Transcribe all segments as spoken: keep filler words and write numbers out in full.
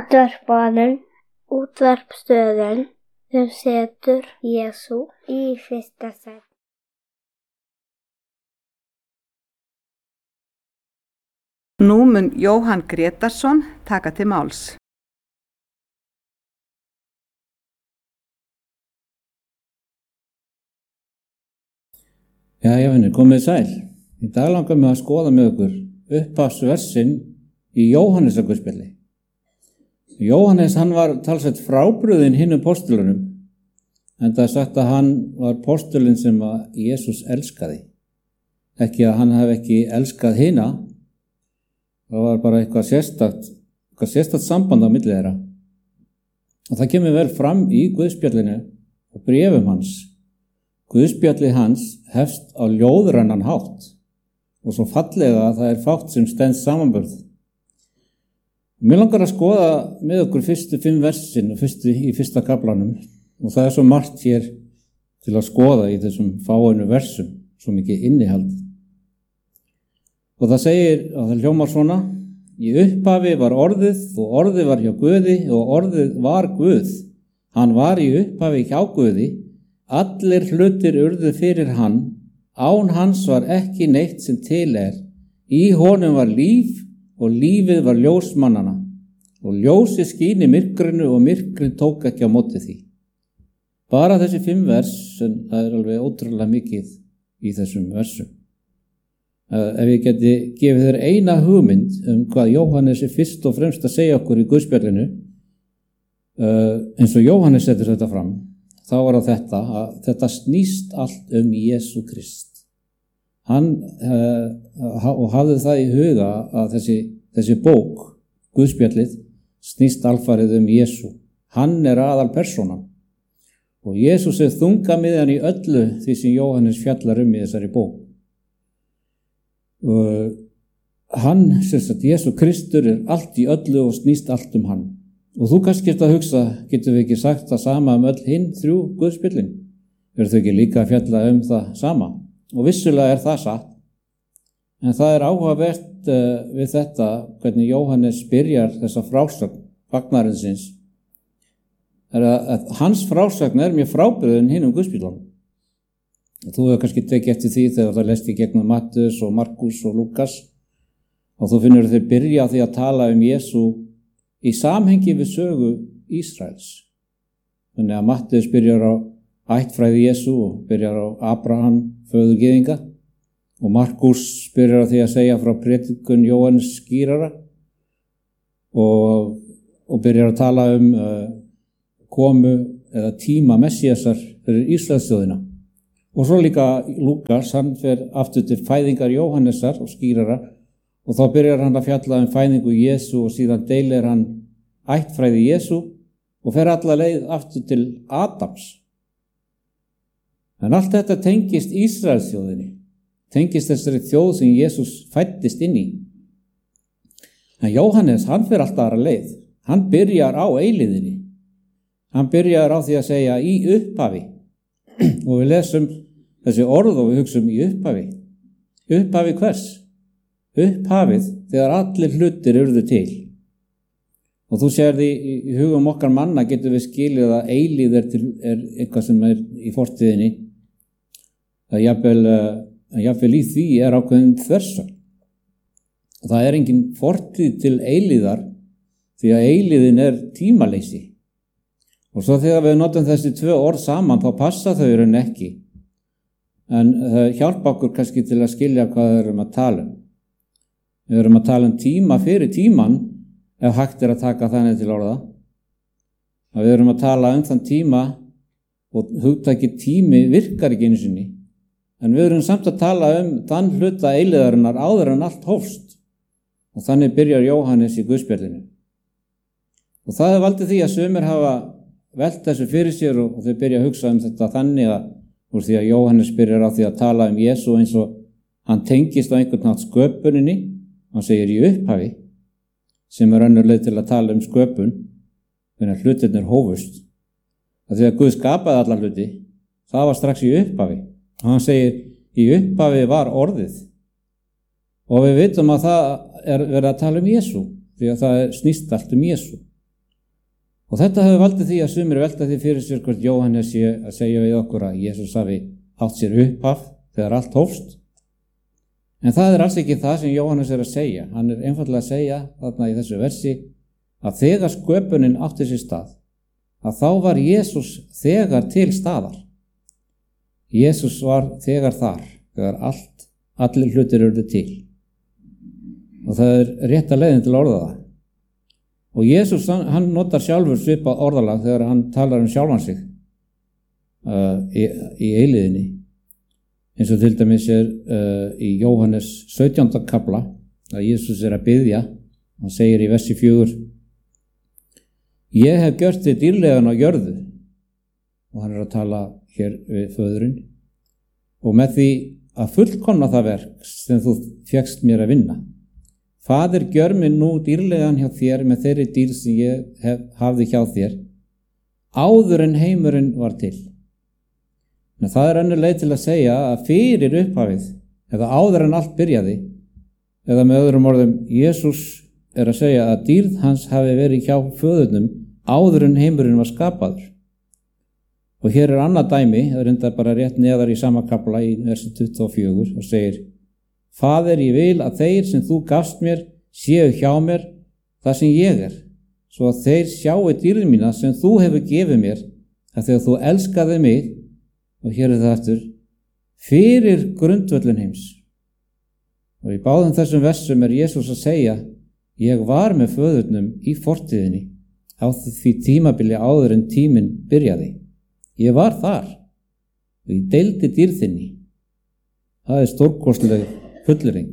Útvarpaðan, útvarpsstöðin sem setur Jesú í fyrsta sæti. Nú mun Jóhann Grétarsson taka til máls. Jæja vinir, komið sæl. Í dag langar mig að skoða með okkur upphafsversin í Jóhannesarguðspjalli. Jóhannes hann var talsvert frábrugðinn hinum postulunum, en það er sagt að hann var postulinn sem að Jesús elskaði. Ekki að hann hef ekki elskað hina, það var bara eitthvað sérstakt, eitthvað sérstakt samband á milli þeirra. Og það kemur vel fram í Guðspjallinu og bréfum hans. Guðspjalli hans hefst á ljóðrænan hátt og svo fallega að það er fátt sem stenst samanburð. Mér langar að skoða með okkur fyrstu fimm versin og fyrstu, í fyrsta kaflanum og það er svo margt hér til að skoða í þessum fáeinu versum, svo mikið innihald. Og það segir, og það hljómar svona: í upphafi var orðið og orðið var hjá Guði og orðið var Guð. Hann var í upphafi hjá Guði. Allir hlutir urðu fyrir hann, án hans var ekki neitt sem til er. Í honum var líf og lífið var ljós mannanna. Og ljósið skín í myrkrinu og myrkrið tók ekki á móti því. Bara þessi fimm vers, það er alveg ótrúlega mikið í þessum versum. Ef ég geti gefið þér eina hugmynd um hvað Jóhannes er fyrst og fremst að segja okkur í Guðspjallinu, eins og Jóhannes setur þetta fram, þá var það þetta, að þetta snýst allt um Jesú Krist. Hann, uh, og hafði það í huga að þessi, þessi bók, Guðspjallið, snýst alfarið um Jesú. Hann er aðal persónan. Og Jesús er þungamiðjan í öllu því sem Jóhannes fjallar um í þessari bók. Uh, hann, sem sagt, Jesú Kristur er allt í öllu og snýst allt um hann. Og þú kannski eftir að hugsa, getum við ekki sagt það sama um öll hinn þrjú Guðspjöllin? Eru þau ekki líka að fjalla um það sama? Og vissulega er það satt. En það er áhugavert uh, við þetta, hvernig Jóhannes byrjar þessa frásögn fagnarinsins, er að, að hans frásögn er mjög frábrugðin hinum Guðspjöllunum. Þú hefur kannski tekið eftir því þegar það lest í gegnum Mattheus og Markus og Lukas, og þú finnur þeir byrja því að tala um Jesú í samhengi við sögu Ísraels. Þannig að Mattheus byrjar á ættfræði Jesú og byrjar á Abraham, föður gyðinga, og Markus byrjar á því að segja frá predikun Jóhannes skýrara og, og byrjar að tala um uh, komu eða tíma Messíasar fyrir Ísraelsþjóðina. Og svo líka Lukas, hann fer aftur til fæðingar Jóhannesar og skýrara, og þá byrjar hann að fjalla um fæðingu Jesú og síðan deilir hann ættfræði Jesú og fer alla leið aftur til Adams. En allt þetta tengist Ísraelsþjóðinni, tengist þessari þjóð sem Jesús fæddist inn í. En Jóhannes, hann fer alltaf aðra leið. Hann byrjar á eilíðinni. Hann byrjar á því að segja í upphafi. Og við lesum þessi orð og við hugsum í upphafi. Upphafi hvers? Upphafið þegar allir hlutir urðu til. Og þú sér því í hugum okkar manna getur við skilið að eilíð er, til, er eitthvað sem er í fortíðinni. Það jafnvel, jafnvel í því er ákveðin þversögn. Það er engin fortíð til eilíðar því að eilíðin er tímaleysi. Og svo þegar við notum þessi tvö orð saman þá passa þau í raun ekki. En það hjálpa okkur kannski til að skilja hvað við erum að tala um. Við erum að tala um tíma fyrir tíman ef hægt er að taka þannig til orða. Að við erum að tala um þann tíma og hugtakið tími virkar ekki einu sinni. En við erum samt að tala um þann hluta eilíðarinnar áður en allt hófst. Og þannig byrjar Jóhannes í Guðspjallinu. Og það er valdið því að sumir hafa velt þessu fyrir sér og þau byrja að hugsa um þetta þannig að úr því að Jóhannes byrjar á því að tala um Jesú eins og hann tengist á einhvern nátt sköpuninni. Hann segir í upphafi, sem er önnur leið til að tala um sköpun, þannig að hlutirnir hófust. Það því að Guð skapaði alla hluti, það var strax í upphafi. Og hann segir, í upphafi var orðið. Og við vitum að það er verið að tala um Jesú, því að það snýst allt um Jesú. Og þetta hefur valdið því að sumir velta því fyrir sér hvort Jóhannes sé að segja við okkur að Jesús hafi átt sér upphaf þegar allt hófst. En það er alls ekki það sem Jóhannes er að segja. Hann er einfaldlega að segja þarna í þessu versi að þegar sköpunin átti sér stað, að þá var Jesús þegar til staðar. Jesús var þegar þar, þegar allt, allir hlutir urðu til. Og það er rétta leiðin til að orða það. Og Jesús, hann, hann notar sjálfur svipað orðalag þegar hann talar um sjálfan sig uh, í, í eilíðinni. Eins og til dæmis er uh, í Jóhannes sautjánda kafla að Jesús er að biðja. Hann segir í versi fjögur: Ég hef gjört þig dýrlegan á jörðu. Og hann er að tala hér við föðurinn. Og með því að fullkomna það verk sem þú fékkst mér að vinna. Faðir, gjör mig nú dýrlegan hjá þér með þeirri dýr sem ég hef, hafði hjá þér, áður en heimurinn var til. En það er önnur leið til að segja að fyrir upphafið, eða áður en allt byrjaði, eða með öðrum orðum, Jesús er að segja að dýrð hans hafi verið hjá föðurnum áður en heimurinn var skapaður. Og hér er annað dæmi, það er enda bara rétt neðar í sama kafla í versi tuttugu og fjögur og segir: Faðir, ég vil að þeir sem þú gafst mér séu hjá mér þar sem ég er, svo að þeir sjáu dýrð mína sem þú hefur gefið mér, að þegar þú elskaði mig, og hér er það aftur, fyrir grundvöllin heims. Og í báðum þessum versum er Jesús að segja: Ég var með föðurnum í fortíðinni, á því tímabili áður en tíminn byrjaði. Ég var þar og ég deildi dýrðinni. Það er stórkostleg fullyrðing.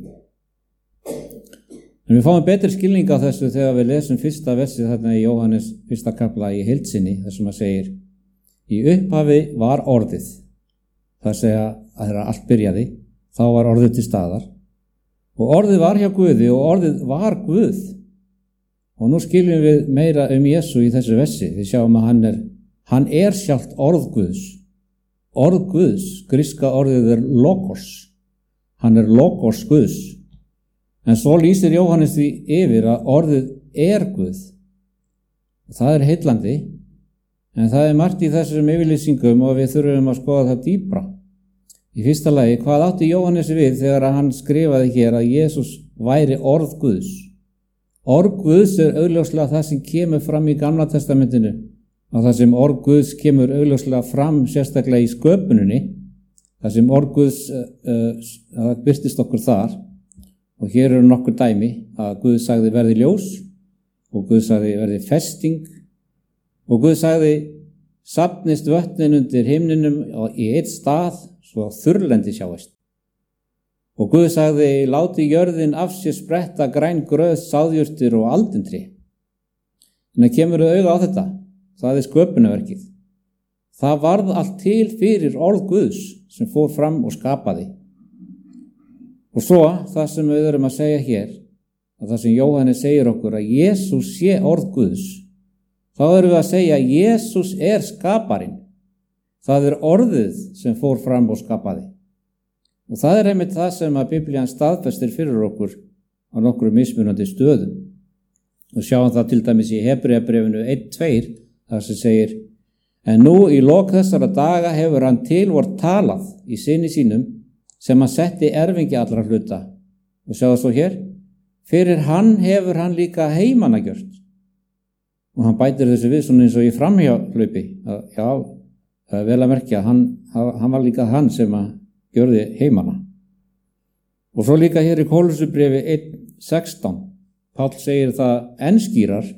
En við fáum betri skilning á þessu þegar við lesum fyrsta versið þarna í Jóhannes fyrsta kafla í heild sinni, þar sem að segir: Í upphafi var orðið. Það segja að þegar allt byrjaði, þá var orðið til staðar. Og orðið var hjá Guði og orðið var Guð. Og nú skiljum við meira um Jesú í þessu versi. Við sjáum að hann er, hann er sjálft orð Guðs. Orð Guðs, gríska orðið er logos. Hann er logos Guðs. En svo lýsir Jóhannes því yfir að orðið er Guð. Það er heillandi, en það er margt í þessum yfirlýsingum og við þurfum að skoða það dýpra. Í fyrsta lagi, hvað átti Jóhannes við þegar hann skrifaði hér að Jesús væri orð Guðs? Orð Guðs er augljóslega það sem kemur fram í Gamla testamentinu, og það sem orð Guðs kemur augljóslega fram sérstaklega í sköpuninni. Það sem orð Guðs uh, uh, birtist okkur þar, og hér eru nokkur dæmi að Guð sagði verði ljós, og Guð sagði verði festing, og Guð sagði safnist vötnin undir himninum í eitt stað svo þurrlendi sjáist. Og Guð sagði láti jörðin af sér spretta græn gröð, sáðjurtir og aldintri. En það kemur auga á þetta, það er sköpunarverkið. Það varð allt til fyrir orð Guðs sem fór fram og skapaði. Og svo það sem við erum að segja hér, að það sem Jóhannes segir okkur að Jesús sé orð Guðs, þá erum við að segja að Jesús er skaparinn. Það er orðið sem fór fram og skapaði. Og það er einmitt það sem að Biblían staðfestir fyrir okkur á nokkru mismunandi stöðum. Og sjáum það til dæmis í Hebreabréfinu eitt tveir, þar sem segir: En nú í lok þessara daga hefur hann til vor talað í syni sínum, sem hann setti erfingi allra hluta. Og sjáðu svo hér: Fyrir hann hefur hann líka heimana gjört. Og hann bætir þessu við svona eins og í framhjáhlaupi. Já, það er vel að merkja, hann, hann var líka hann sem að gjörði heimana. Og svo líka hér í Kólussubréfi eitt sextán. Páll segir það enn skýrar: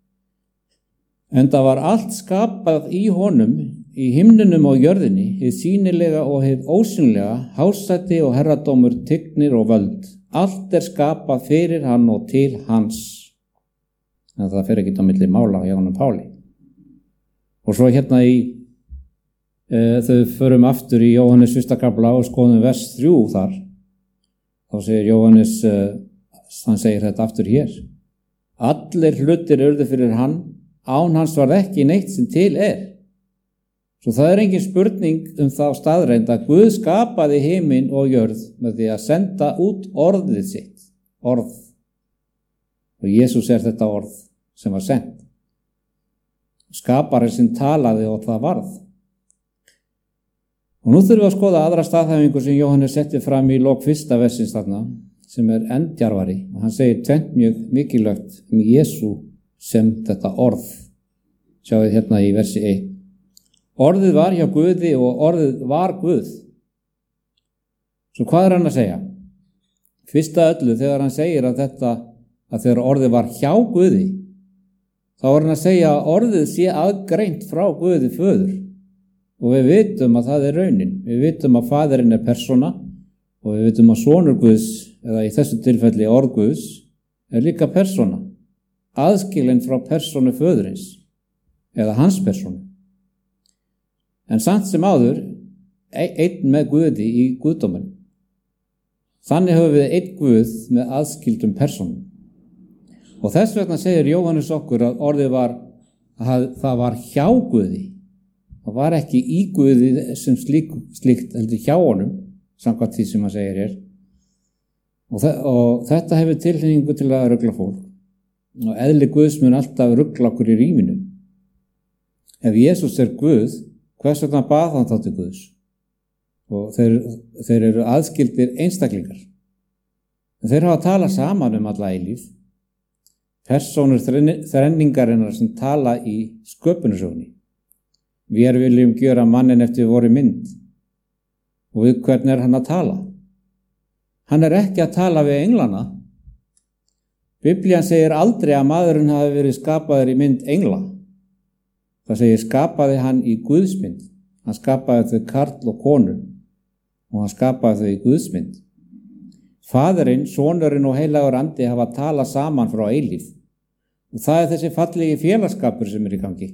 Enda var allt skapað í honum, í himnunum og jörðinni, hið sýnilega og hið ósynlega, hásæti og herradómur, tignir og völd. Allt er skapað fyrir hann og til hans. En það fer ekki á milli mála hjá honum Páli. Og svo hérna í, e, þau förum aftur í Jóhannes fyrsta kafla og skoðum vers þrjú þar. Þá segir Jóhannes, e, hann segir þetta aftur hér: Allir hlutir urðu fyrir hann, án hans var ekki neitt sem til er. Svo það er engin spurning um þá staðreind að Guð skapaði himinn og jörð með því að senda út orðið sitt, orð. Og Jesús er þetta orð sem var sendt. Skapari sem talaði og það varð. Og nú þurfum við að skoða aðra staðhæfingu sem Jóhannes setti fram í lok fyrsta versins þarna, sem er endjarvari. Og hann segir tvennt mjög mikilvægt um Jesú sem þetta orð. Sjáðu hérna í versi eitt. Orðið var hjá Guði og orðið var Guð. Svo hvað er hann að segja? Fyrsta öllu þegar hann segir að þetta, að þegar orðið var hjá Guði, þá er hann að segja að orðið sé aðgreint frá Guði föður. Og við vitum að það er raunin. Við vitum að faðirinn er persóna og við vitum að sonur Guðs, eða í þessu tilfelli orð Guðs, er líka persóna. Aðskilin frá persónu föðurins, eða hans persónu. En samt sem áður, einn með Guði í Guðdóminn. Þannig höfum við einn Guð með aðskildum persónum. Og þess vegna segir Jóhannes okkur að orðið var, að það var hjá Guði. Það var ekki í Guði sem slík, slíkt heldur hjá honum, samkvæmt því sem hann segir hér. Og, og þetta hefur tilhneigingu til að rugla fólk. Og eðli Guðs mun alltaf rugla okkur í ríminu. Ef Jesús er Guð, hvers vegna bað hann þá til Guðs? Og þeir, þeir eru aðskildir einstaklingar. En þeir hafa að tala saman um alla eilíf. Persónur þrenningarinnar sem tala í sköpunarsögunni. Við viljum gjöra mannin eftir voru mynd. Og við hvern er hann að tala? Hann er ekki að tala við englana. Biblían segir aldrei að maðurinn hafi verið skapaður í mynd engla. Það segir skapaði hann í Guðsmynd. Hann skapaði þau karl og konu og hann skapaði þau í Guðsmynd. Faðirinn, sonurinn og heilagur andi hafa að tala saman frá eilíf. Og það er þessi fallegi félagskapur sem er í gangi.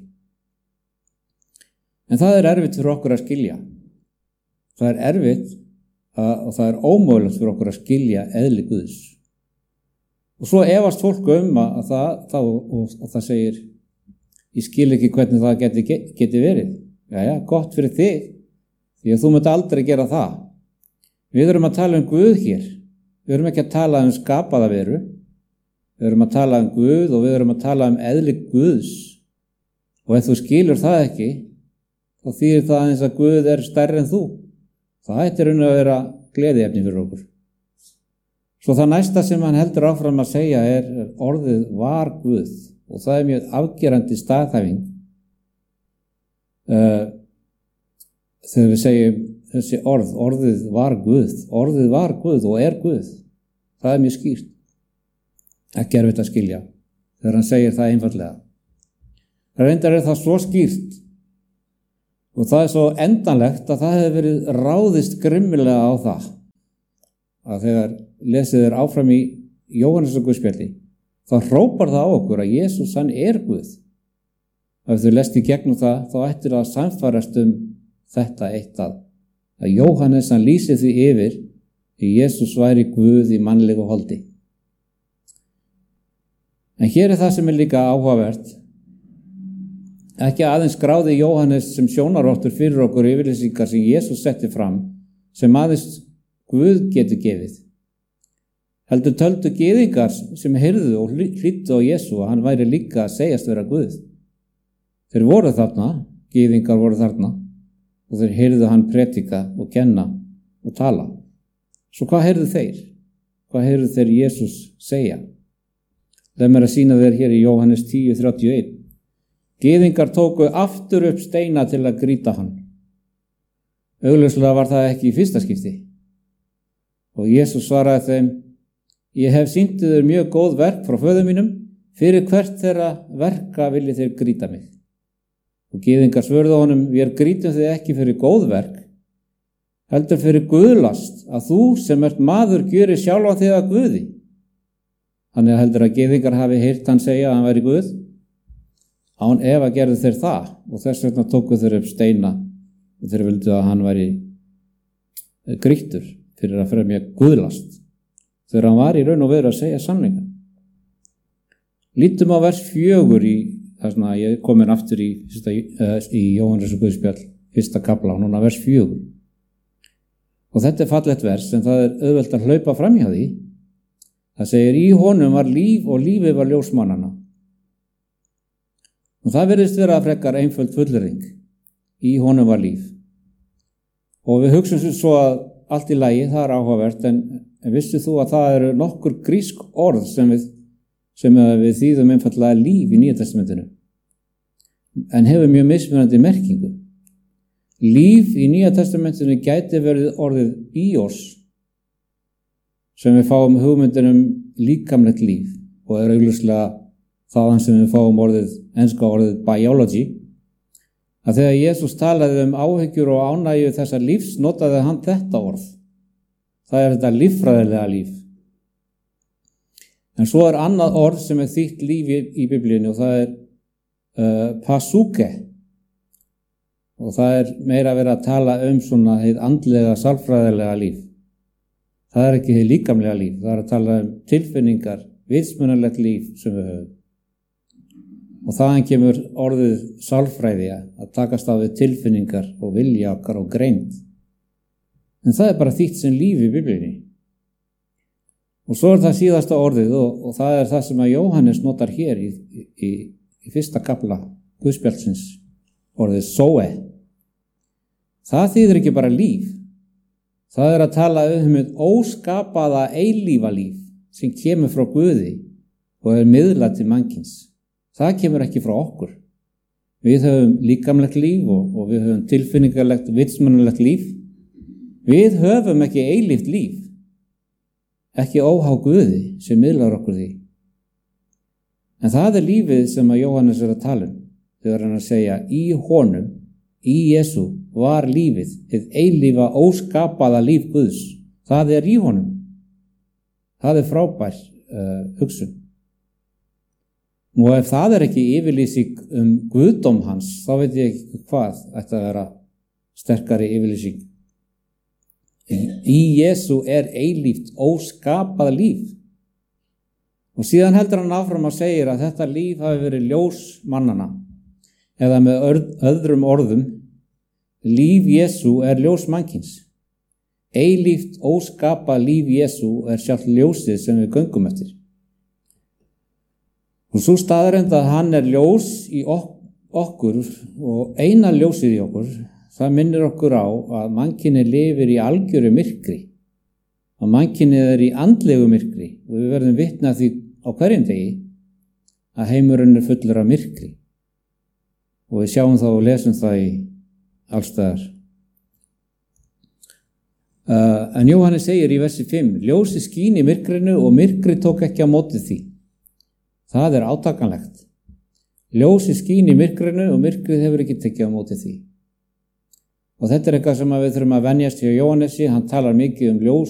En það er erfitt fyrir okkur að skilja. Það er erfitt að, og það er ómögulegt fyrir okkur að skilja eðli Guðs. Og svo efast fólk um að, að það, það og, og það segir, ég skil ekki hvernig það geti, geti verið. Jæja, gott fyrir þig, því að þú munt aldrei gera það. Við erum að tala um Guð hér. Við erum ekki að tala um skapaða veru. Við erum að tala um Guð og við erum að tala um eðli Guðs. Og ef þú skilur það ekki, þá þýðir það eins að Guð er stærri en þú. Það ættir raun að vera gleðiefni fyrir okkur. Svo það næsta sem hann heldur áfram að segja er orðið var Guð. Og það er mjög afgerandi staðhæfing. Uh, þegar við segjum þessi orð, orðið var Guð. Orðið var Guð og er Guð. Það er mjög skýrt. Ekki erfitt að skilja þegar hann segir það einfallega. Það reyndar er það svo skýrt og það er svo endanlegt að það hefur verið ráðist grimmilega á það að þegar lesið er áfram í Jóhannesar Guðspjalli þá hrópar það á okkur að Jesús hann er Guð. Ef þau lest í gegnum það þá ættir það að samfærast um þetta eitt að að Jóhannes hann lýsir því yfir að Jesús væri Guð í mannlegu holdi. En hér er það sem er líka áhugavert. Ekki aðeins skráði Jóhannes sem sjónarvottur fyrir okkur yfirlýsingar sem Jesús setti fram sem aðeins Guð getur gefið. Heldur töldu gyðingar sem heyrðu og hlýddu á Jesú að hann væri líka að segjast vera Guð. Þeir voru þarna, gyðingar voru þarna og þeir heyrðu hann predika og kenna og tala. Svo hvað heyrðu þeir? Hvað heyrðu þeir Jesús segja? Það er mér að sýna þér hér í Jóhannes tíu þrjátíu og eitt. Gyðingar tóku aftur upp steina til að grýta hann. Augljóslega var það ekki í fyrsta skipti. Og Jesús svaraði þeim, ég hef sýnt þér mjög góð verk frá föður mínum, fyrir hvert þeirra verka vilji þeir grýta mig. Og gyðingar svörðu honum, við grýtum þig ekki fyrir góð verk, heldur fyrir guðlast, að þú sem ert maður gjörir sjálfan þig að Guði. Þannig heldur að gyðingar hafi heyrt hann segja að hann væri Guð. Án efa gerðu þeir það og þess vegna tóku þeir upp steina og þeir vildu að hann væri grýttur fyrir að fremja guðlast þegar hann var í raun og veru að segja sannleikann. Lítum á vers fjögur í þess að ég komin aftur í, í Jóhannesar Guðspjall, fyrsta kafla, núna vers fjögur. Og þetta er fallegt vers en það er auðvelt að hlaupa fram hjá því. Það segir í honum var líf og lífið var ljós mannanna. Og það virðist vera frekar einföld fullyrðing. Í honum var líf. Og við hugsum svo að allt í lagi, það er áhugavert, en, en vissu þú að það eru nokkur grísk orð sem við, sem við þýðum einfallega líf í Nýja testamentinu, en hefur mjög mismunandi merkingu. Líf í Nýja testamentinu gæti verið orðið bios, sem við fáum hugmyndin um líkamlegt líf, og er augljóslega þaðan sem við fáum orðið, enska orðið biology, að þegar Jesús talaði um áhyggjur og ánægju þessa lífs, notaði hann þetta orð. Það er þetta líffræðilega líf. En svo er annað orð sem er þýtt líf í, í Biblíunni, og það er uh, pasuke. Og það er meira verið að tala um svona hið andlega, sálfræðilega líf. Það er ekki hið líkamlega líf, það er að tala um tilfinningar, vitsmunalegt líf sem við höfum. Og þaðan kemur orðið sálfræði, að takast á við tilfinningar og vilja okkar og greind. En það er bara þýtt sem líf í Biblíunni. Og svo er það síðasta orðið, og, og það er það sem að Jóhannes notar hér í, í, í fyrsta kafla Guðspjaldsins, orðið zoe. Það þýðir ekki bara líf. Það er að tala um hið óskapaða eilífa líf sem kemur frá Guði og er miðlað til mannkyns. Það kemur ekki frá okkur. Við höfum líkamlegt líf og, og við höfum tilfinningarlegt, vitsmunalegt líf. Við höfum ekki eilíft líf. Ekki óhá Guði sem miðlar okkur því. En það er lífið sem að Jóhannes er að tala um. Þegar hann að segja, í honum, í Jesú, var lífið, hið eilífa óskapaða líf Guðs. Það er í honum. Það er frábær uh, hugsun. Og ef það er ekki yfirlýsing um guðdóm hans, þá veit ég ekki hvað ætti að vera sterkari yfirlýsing. Í Jesú er eilíft, óskapað líf. Og síðan heldur hann áfram að segja að þetta líf hafi verið ljós mannana. Eða með öðrum orðum, líf Jesú er ljós mannkyns. Eilíft, óskapað líf Jesú er sjálft ljósið sem við göngum eftir. Og svo staðreynd að hann er ljós í okkur og eina ljósið í okkur, það minnir okkur á að mannkynið lifir í algjöru myrkri. Að mannkynið er í andlegu myrkri og við verðum vitni af því á hverjum degi að heimurinn er fullur af myrkri. Og við sjáum það og lesum það í allstaðar. Uh, en Jóhannes segir í versi fimm, ljósið skín í myrkrinu og myrkri tók ekki á móti því. Það er átakanlegt. Ljósið skín í myrkrinu og myrkrið hefur ekki tekið á móti því. Og þetta er eitthvað sem við þurfum að venjast hjá Jóhannesi, hann talar mikið um ljós